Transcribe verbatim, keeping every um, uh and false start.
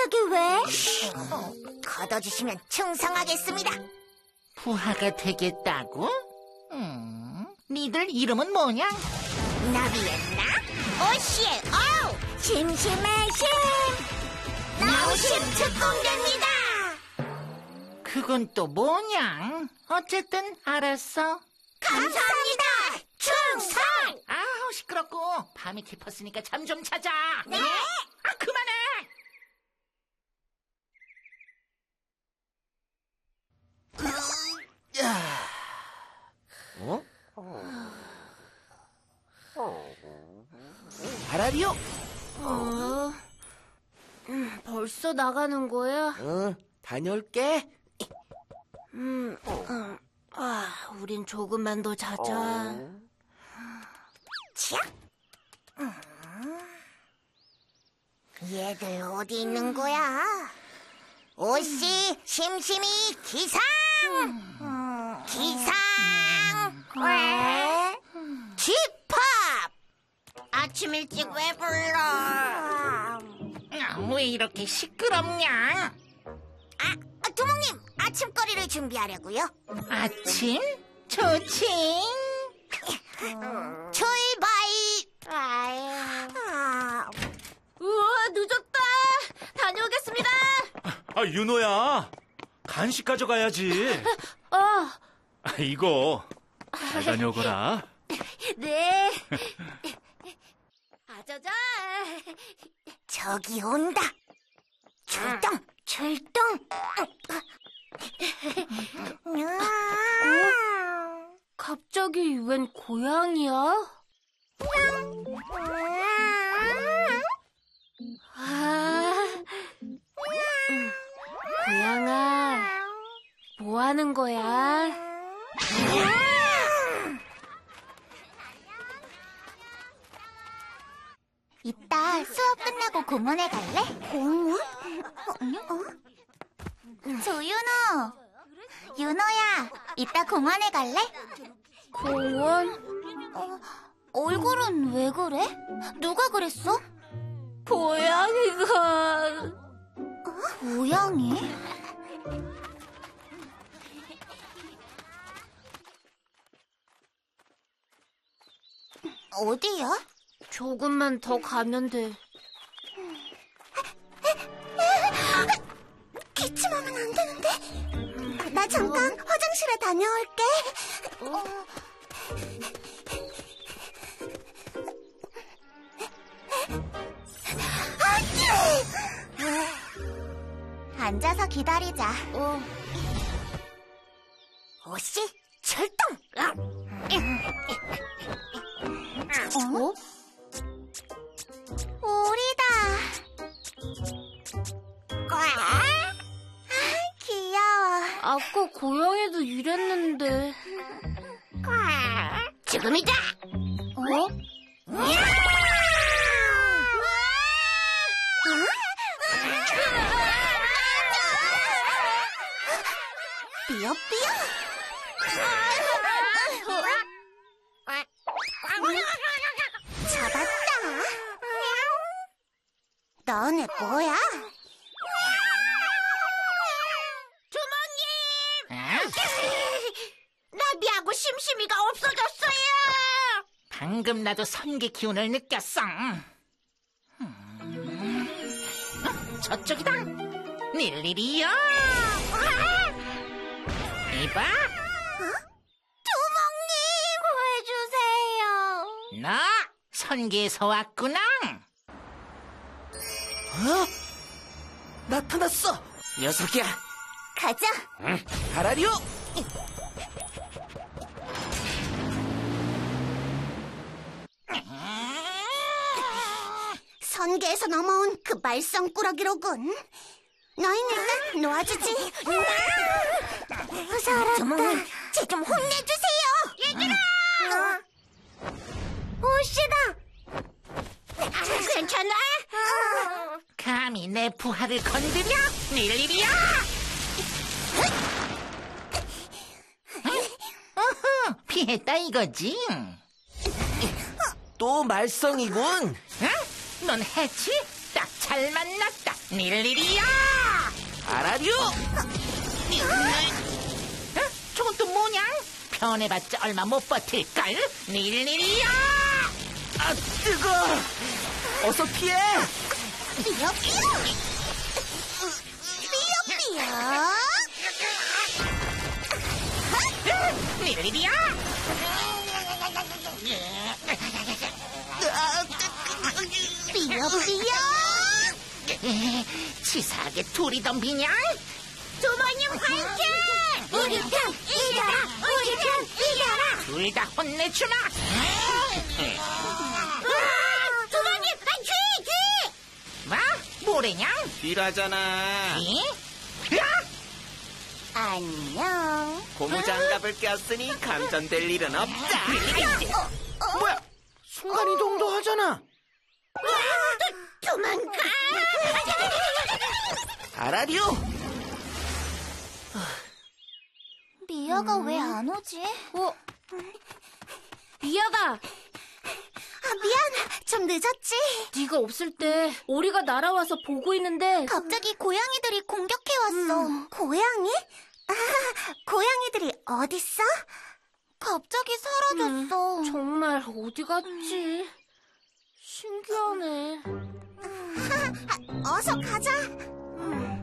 갑자기 왜? 걷어주시면 충성하겠습니다. 부하가 되겠다고? 음, 니들 이름은 뭐냐? 나비의 나, 오시의 오, 심심의 심, 나우심 특공대입니다. 그건 또 뭐냐? 어쨌든 알았어. 감사합니다. 충성! 아우 시끄럽고 밤이 깊었으니까 잠 좀 자자. 네. 아 그만해. 어? 바라리오? 어, 음, 벌써 나가는 거야? 응, 다녀올게. 음, 음, 아, 우린 조금만 더 자자. 치약? 음. 얘들 어디 있는 거야? 오씨, 심심이 기상! 음. 기상! 왜? 집합! 아침 일찍 왜 불러? 아, 왜 이렇게 시끄럽냐? 아, 두목님, 아침거리를 준비하려고요. 아침? 좋지. 출발! 아, 우와, 늦었다. 다녀오겠습니다. 아, 윤호야. 간식 가져가야지. 어, 아, 이거. 잘 다녀오거라. 네. 아자자. 저기 온다. 출동, 출동. 갑자기 웬 고양이야? 아, 고양아, 뭐 하는 거야? 이따 수업 끝나고 공원에 갈래? 공원? 어? 조윤호, 윤호야, 이따 공원에 갈래? 공원? 어, 얼굴은 왜 그래? 누가 그랬어? 고양이가... 고양이? 어디야? 조금만 더 가면 돼. 기침하면 안 되는데? 나 잠깐 화장실에 다녀올게. 어? 앉아서 기다리자. 어. 오씨, 출동! 어? 오리다. 아, 귀여워. 아까 고양이도 이랬는데. 지금이다. 어? 삐어삐어. 잡았다. 너네 뭐야? 주모님! 나비하고 심심이가 없어졌어요. 방금 나도 선기 기운을 느꼈어. 음. 어, 저쪽이다. 닐리리요. 이봐. 주모님, 구해주세요. 너 선기에서 왔구나. 어? 나타났어. 녀석이야. 가자. 응, 바라리오. 선계에서 넘어온 그 말썽꾸러기로군. 너희는 일단 놓아주지. 무서웠다. 쟤 좀 혼내주세요. 얘들아. 오씨다. 괜찮아? 감히 내 부하를 건드려? 닐리리야. 어허, 피했다 이거지. 또 말썽이군. 응? 넌 해치? 딱 잘 잘 만났다, 닐리리야! 아라리오! 어? 저건 또 뭐냐? 변해봤자 얼마 못 버틸걸? 닐리리야! 아, 뜨거! 어서 피해! 삐요, 삐요! 삐요, 삐요! 닐리리야! 삐요, 삐요! 치사하게 둘이 덤비냐? 두모님 화이팅! 우리 편 이겨라! 우리 편 이겨라! 둘 다 혼내주마! 두모님, 아, 귀, 귀! 뭐? 뭐래냐? 비라잖아. 이? 야! 안녕. 고무장갑을 꼈으니 감전될 일은 없다. 어, 뭐야? 순간이동도 하잖아. 도망가! 아라리오! 미아가 왜 안 오지? 어? 미아가, 아, 미안. 좀 늦었지? 네가 없을 때 오리가 날아와서 보고 있는데 갑자기 고양이들이 공격해왔어. 고양이? 아, 고양이들이 어딨어? 갑자기 사라졌어. 정말 어디 갔지? 신기하네. 어서 가자.